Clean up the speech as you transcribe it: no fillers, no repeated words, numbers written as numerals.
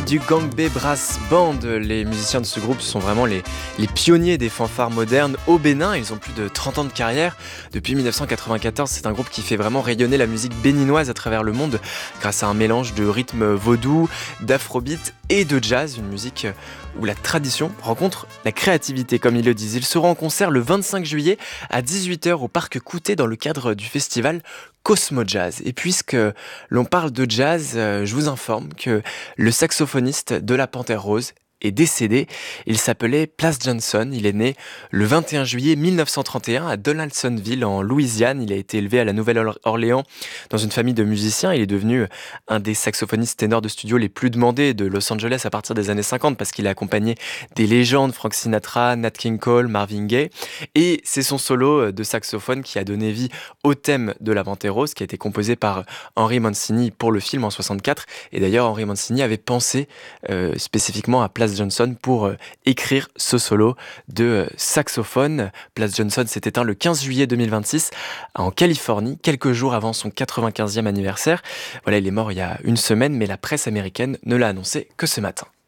du Gang B Brass Band. Les musiciens de ce groupe sont vraiment les pionniers des fanfares modernes au Bénin. Ils ont plus de 30 ans de carrière. Depuis 1994, c'est un groupe qui fait vraiment rayonner la musique béninoise à travers le monde grâce à un mélange de rythmes vaudou, d'afrobeat et de jazz, une musique où la tradition rencontre la créativité, comme ils le disent. Ils seront en concert le 25 juillet à 18h au Parc Coutet dans le cadre du festival Cosmo Jazz. Et puisque l'on parle de jazz, je vous informe que le saxophoniste de la Panthère Rose est décédé. Il s'appelait Plas Johnson. Il est né le 21 juillet 1931 à Donaldsonville en Louisiane. Il a été élevé à la Nouvelle-Orléans dans une famille de musiciens. Il est devenu un des saxophonistes ténors de studio les plus demandés de Los Angeles à partir des années 50 parce qu'il a accompagné des légendes, Frank Sinatra, Nat King Cole, Marvin Gaye. Et c'est son solo de saxophone qui a donné vie au thème de la Panthère Rose qui a été composé par Henry Mancini pour le film en 64. Et d'ailleurs, Henry Mancini avait pensé spécifiquement à Plas Johnson pour écrire ce solo de saxophone. Plas Johnson s'est éteint le 15 juillet 2026 en Californie, quelques jours avant son 95e anniversaire. Voilà, il est mort il y a une semaine, mais la presse américaine ne l'a annoncé que ce matin.